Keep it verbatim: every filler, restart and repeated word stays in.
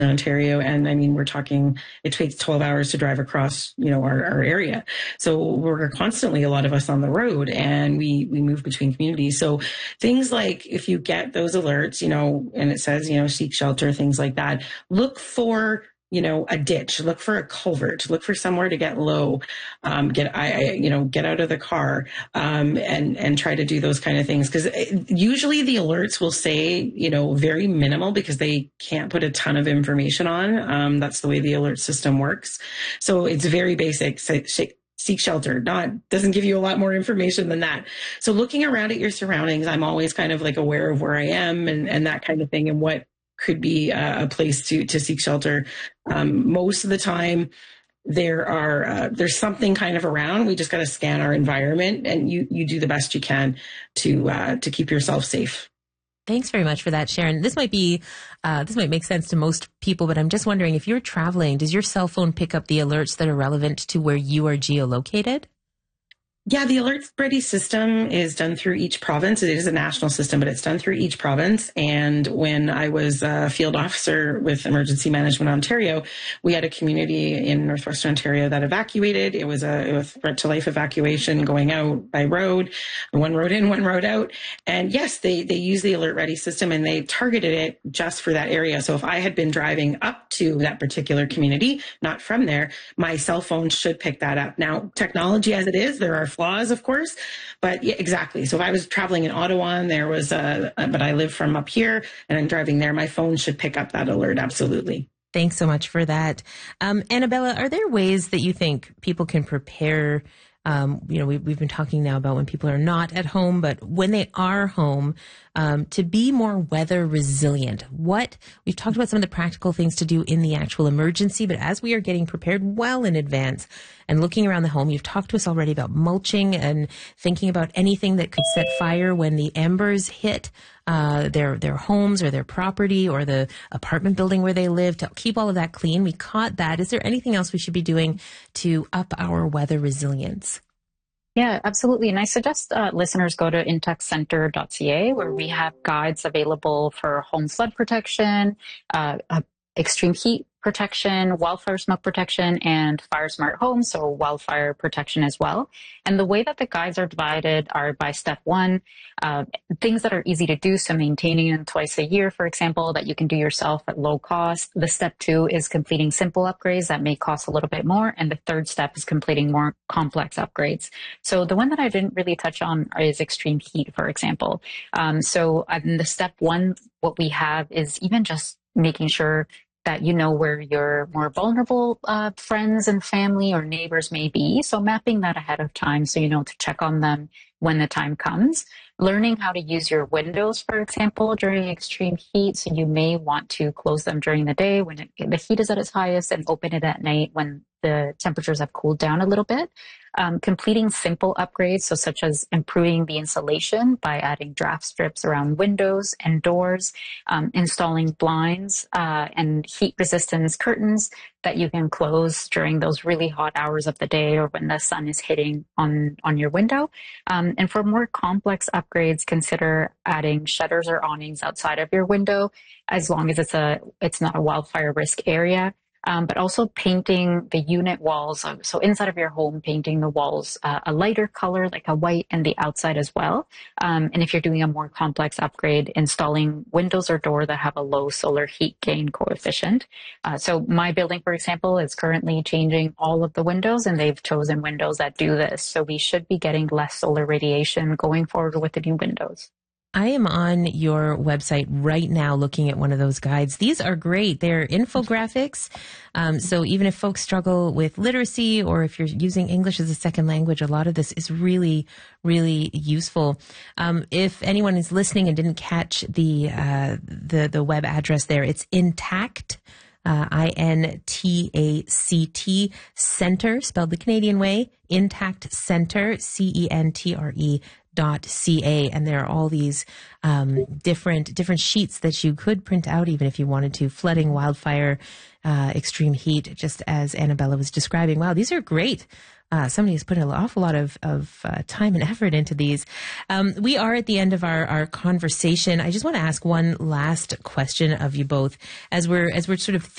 Ontario. And I mean, we're talking, it takes twelve hours to drive across, you know, our, our area. So we're constantly, a lot of us on the road, and we, we move between communities. So things like, if you get those alerts, you know, and it says, you know, seek shelter, things like that, look for, you know, a ditch, look for a culvert, look for somewhere to get low, um, get, I, I, you know, get out of the car, um, and, and try to do those kind of things. Cause usually the alerts will say, you know, very minimal because they can't put a ton of information on. Um, that's the way the alert system works. So it's very basic. So, seek shelter, not, doesn't give you a lot more information than that. So looking around at your surroundings, I'm always kind of like aware of where I am and, and that kind of thing, and what could be a place to, to seek shelter. Um, most of the time there are, uh, there's something kind of around. We just got to scan our environment, and you, you do the best you can to, uh, to keep yourself safe. Thanks very much for that, Sharon. This might be, uh, this might make sense to most people, but I'm just wondering, if you're traveling, does your cell phone pick up the alerts that are relevant to where you are geolocated? Yeah, the Alert Ready system is done through each province. It is a national system, but it's done through each province. And when I was a field officer with Emergency Management Ontario, we had a community in Northwestern Ontario that evacuated. It was a, it was threat to life evacuation going out by road, one road in, one road out. And yes, they, they use the Alert Ready system, and they targeted it just for that area. So if I had been driving up to that particular community, not from there, my cell phone should pick that up. Now, technology as it is, there are flaws, of course, but yeah, exactly. So if I was traveling in Ottawa and there was a, but I live from up here and I'm driving there, my phone should pick up that alert. Absolutely. Thanks so much for that. Um, Annabella, are there ways that you think people can prepare? Um, you know, we, we've been talking now about when people are not at home, but when they are home, um, to be more weather resilient. What we've talked about some of the practical things to do in the actual emergency, but as we are getting prepared well in advance and looking around the home, you've talked to us already about mulching and thinking about anything that could set fire when the embers hit uh, their their homes or their property or the apartment building where they live, to keep all of that clean. We caught that. Is there anything else we should be doing to up our weather resilience? Yeah, absolutely. And I suggest uh, listeners go to intex center dot c a, where we have guides available for home flood protection, uh, uh, extreme heat protection, wildfire smoke protection, and fire smart homes, so wildfire protection as well. And the way that the guides are divided are by step one, uh, things that are easy to do, so maintaining them twice a year, for example, that you can do yourself at low cost. The step two is completing simple upgrades that may cost a little bit more. And the third step is completing more complex upgrades. So the one that I didn't really touch on is extreme heat, for example. Um, so in the step one, what we have is even just making sure that you know where your more vulnerable uh, friends and family or neighbors may be. So mapping that ahead of time so you know to check on them when the time comes. Learning how to use your windows, for example, during extreme heat. So you may want to close them during the day when it, the heat is at its highest, and open it at night when the temperatures have cooled down a little bit. Um, completing simple upgrades, so such as improving the insulation by adding draft strips around windows and doors, um, installing blinds uh, and heat resistance curtains that you can close during those really hot hours of the day or when the sun is hitting on, on your window. Um, and for more complex upgrades, consider adding shutters or awnings outside of your window, as long as it's a it's not a wildfire risk area. Um, but also painting the unit walls. So inside of your home, painting the walls uh, a lighter color, like a white, and the outside as well. Um, and if you're doing a more complex upgrade, installing windows or door that have a low solar heat gain coefficient. Uh, so my building, for example, is currently changing all of the windows, and they've chosen windows that do this. So we should be getting less solar radiation going forward with the new windows. I am on your website right now looking at one of those guides. These are great. They're infographics. Um, so even if folks struggle with literacy, or if you're using English as a second language, a lot of this is really, really useful. Um, if anyone is listening and didn't catch the, uh, the, the web address there, it's Intact. Uh, I N T A C T Center, spelled the Canadian way, Intact Center, C E N T R E dot C A. And there are all these um, different different sheets that you could print out even if you wanted to. Flooding, wildfire, uh, extreme heat, just as Annabella was describing. Wow, these are great. Uh, somebody has put an awful lot of, of uh, time and effort into these. Um, we are at the end of our, our conversation. I just want to ask one last question of you both as we're as we're sort of